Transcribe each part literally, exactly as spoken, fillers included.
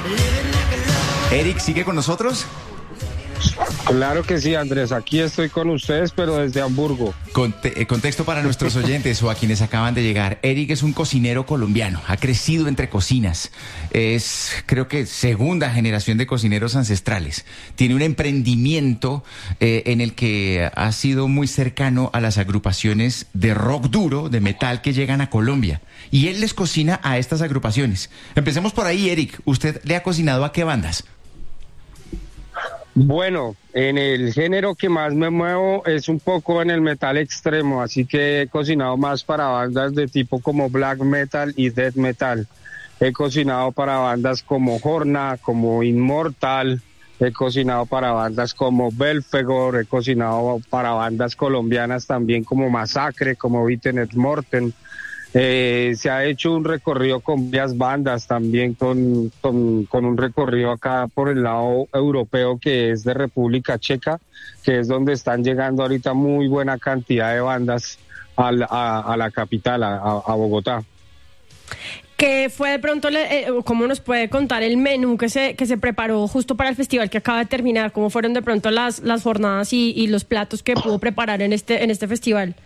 Eric, ¿sigue con nosotros? Claro que sí, Andrés, aquí estoy con ustedes, pero desde Hamburgo. Conte- eh, contexto para nuestros oyentes o a quienes acaban de llegar. Eric es un cocinero colombiano, ha crecido entre cocinas. Es, creo que, segunda generación de cocineros ancestrales. Tiene un emprendimiento eh, en el que ha sido muy cercano a las agrupaciones de rock duro, de metal que llegan a Colombia. Y él les cocina a estas agrupaciones. Empecemos por ahí, Eric. ¿Usted le ha cocinado a qué bandas? Bueno, en el género que más me muevo es un poco en el metal extremo, así que he cocinado más para bandas de tipo como black metal y death metal. He cocinado para bandas como Horna, como Immortal, he cocinado para bandas como Belfegor, he cocinado para bandas colombianas también como Masacre, como Vitenet Morten. Eh, se ha hecho un recorrido con varias bandas también, con, con, con un recorrido acá por el lado europeo que es de República Checa, que es donde están llegando ahorita muy buena cantidad de bandas a, la- a, a la capital, a, a Bogotá. ¿Qué fue de pronto, le- eh, cómo nos puede contar el menú que se que se preparó justo para el festival que acaba de terminar? ¿Cómo fueron de pronto las, las jornadas y, y los platos que pudo preparar en este, en este festival?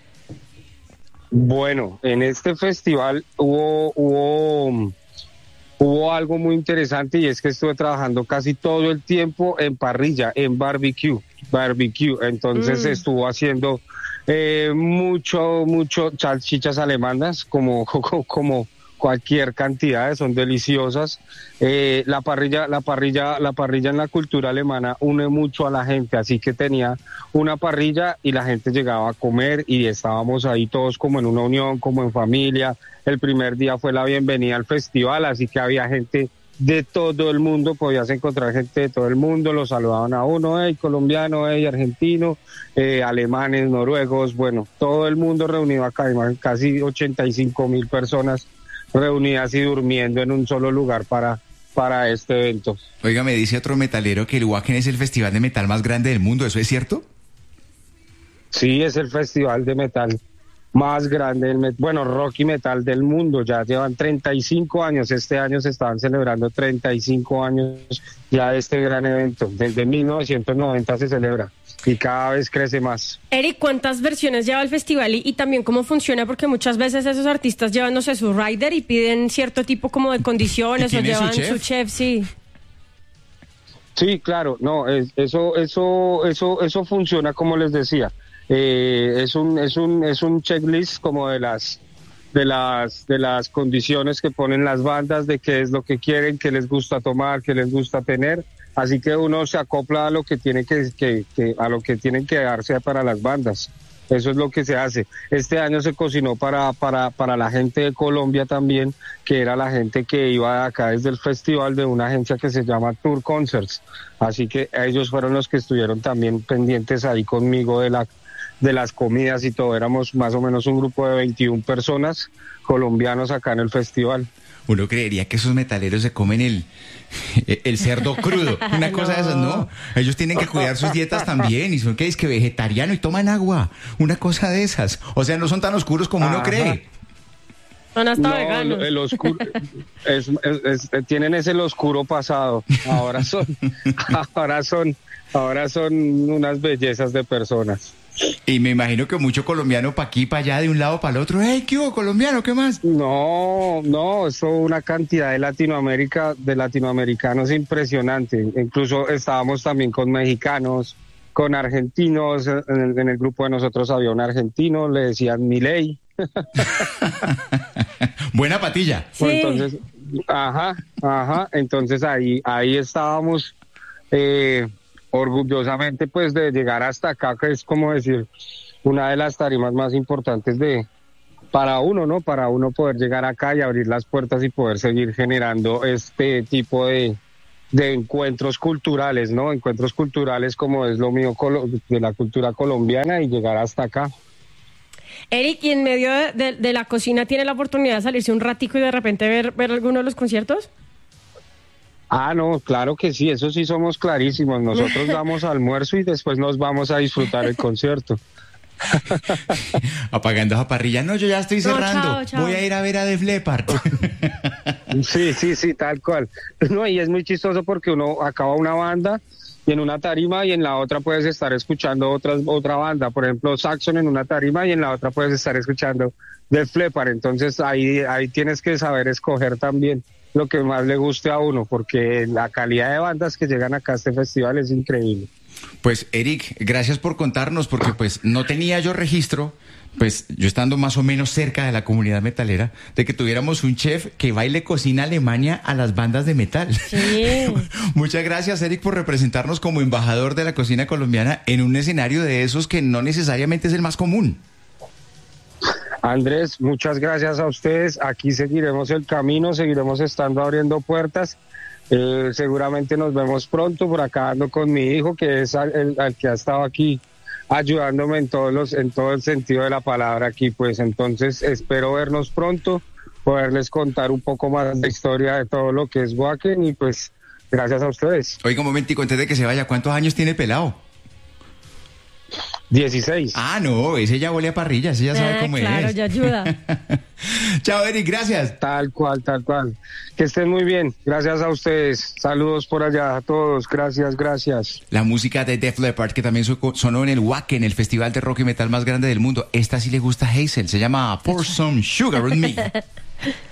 Bueno, en este festival hubo, hubo, hubo algo muy interesante y es que estuve trabajando casi todo el tiempo en parrilla, en barbecue, barbecue. Entonces Mm. estuvo haciendo eh, mucho, mucho salchichas alemanas, como, como cualquier cantidad, son deliciosas. Eh, la parrilla, la parrilla, la parrilla en la cultura alemana une mucho a la gente, así que tenía una parrilla y la gente llegaba a comer y estábamos ahí todos como en una unión, como en familia. El primer día fue la bienvenida al festival, así que había gente de todo el mundo, podías encontrar gente de todo el mundo, los saludaban a uno, hey, colombiano, hey, argentino, eh, alemanes, noruegos, bueno, todo el mundo reunido acá, casi ochenta y cinco mil personas reunidas y durmiendo en un solo lugar para, para este evento. Oiga, me dice otro metalero que el Wacken es el festival de metal más grande del mundo, ¿eso es cierto? Sí, es el festival de metal más grande, del met- bueno, rock y metal del mundo. Ya llevan treinta y cinco años, este año se estaban celebrando treinta y cinco años ya de este gran evento. Desde mil novecientos noventa se celebra y cada vez crece más. Eric, ¿cuántas versiones lleva el festival y, y también cómo funciona? Porque muchas veces esos artistas llevan, no sé, su rider y piden cierto tipo como de condiciones ¿Y o tiene su llevan chef? su chef, sí. Sí, claro, no, es, eso, eso, eso, eso funciona como les decía. Eh, es un, es un, es un checklist como de las, de las, de las condiciones que ponen las bandas, de qué es lo que quieren, qué les gusta tomar, qué les gusta tener. Así que uno se acopla a lo que tiene que, que, que a lo que tienen que darse para las bandas. Eso es lo que se hace. Este año se cocinó para, para, para la gente de Colombia también, que era la gente que iba acá desde el festival de una agencia que se llama Tour Concerts. Así que ellos fueron los que estuvieron también pendientes ahí conmigo de la, de las comidas y todo. Éramos más o menos un grupo de veintiuna personas colombianos acá en el festival. Uno creería que esos metaleros se comen el, el cerdo crudo, una cosa de esas, ¿no? Ellos tienen que cuidar sus dietas también y son que es que vegetariano y toman agua, una cosa de esas. O sea, no son tan oscuros como uno Ajá. cree. Son hasta No, veganos. el, el oscuro, es, es- es- tienen ese el oscuro pasado. Ahora son, ahora son, ahora son unas bellezas de personas. Y me imagino que mucho colombiano pa' aquí, pa' allá, de un lado para el otro. ¡Ey, qué hubo, colombiano, qué más! No, no, eso una cantidad de Latinoamérica, de latinoamericanos impresionante. Incluso estábamos también con mexicanos, con argentinos. En el, en el grupo de nosotros había un argentino, le decían Milei. Buena patilla. Sí. Pues entonces, ajá, ajá, entonces ahí, ahí estábamos eh, orgullosamente pues de llegar hasta acá, que es como decir una de las tarimas más importantes de para uno, ¿no? Para uno poder llegar acá y abrir las puertas y poder seguir generando este tipo de, de encuentros culturales, ¿no? Encuentros culturales como es lo mío colo- de la cultura colombiana y llegar hasta acá. Eric, ¿y en medio de, de- de la cocina tiene la oportunidad de salirse un ratico y de repente ver, ver alguno de los conciertos? Ah, no, claro que sí, eso sí somos clarísimos. Nosotros damos almuerzo y después nos vamos a disfrutar el concierto. Apagando esa parrilla. No, yo ya estoy No, cerrando. chao, chao. Voy a ir a ver a Def Leppard. Sí, sí, sí, tal cual. No, y es muy chistoso porque uno acaba una banda y en una tarima y en la otra puedes estar escuchando otras, otra banda, por ejemplo Saxon en una tarima y en la otra puedes estar escuchando Def Leppard, entonces ahí, ahí tienes que saber escoger también lo que más le guste a uno, porque la calidad de bandas que llegan acá a este festival es increíble. Pues Eric, gracias por contarnos, porque pues no tenía yo registro, pues yo estando más o menos cerca de la comunidad metalera, de que tuviéramos un chef que baile cocina Alemania a las bandas de metal. Sí. Muchas gracias, Eric, por representarnos como embajador de la cocina colombiana en un escenario de esos que no necesariamente es el más común. Andrés, muchas gracias a ustedes. Aquí seguiremos el camino, seguiremos estando abriendo puertas. Eh, seguramente nos vemos pronto. Por acá ando con mi hijo, que es al, el, al que ha estado aquí ayudándome en todos los, en todo el sentido de la palabra aquí. Pues entonces espero vernos pronto, poderles contar un poco más de la historia de todo lo que es Wacken y pues gracias a ustedes. Oiga, un momentico, antes de que se vaya, ¿cuántos años tiene pelado? dieciséis. Ah, no, ese ya huele a parrilla, ese ya sabe Ah, cómo claro, es. ya ayuda. Chao, Eric, gracias. Tal cual, tal cual. Que estén muy bien. Gracias a ustedes. Saludos por allá a todos. Gracias, gracias. La música de Def Leppard, que también sonó en el Wacken, el festival de rock y metal más grande del mundo. Esta sí le gusta a Hazel, se llama Pour Some Sugar on Me.